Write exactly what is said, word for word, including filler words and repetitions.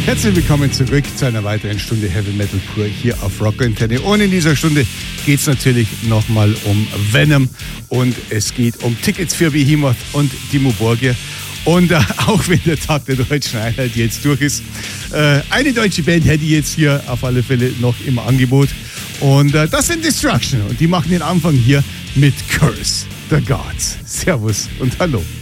Herzlich willkommen zurück zu einer weiteren Stunde Heavy Metal pur hier auf Rock Antenne. Und in dieser Stunde geht es natürlich nochmal um Venom und es geht um Tickets für Behemoth und Dimmu Borgir. Und äh, auch wenn der Tag der Deutschen Einheit jetzt durch ist, äh, eine deutsche Band hätte ich jetzt hier auf alle Fälle noch im Angebot. Und äh, das sind Destruction und die machen den Anfang hier mit Curse the Gods. Servus und hallo.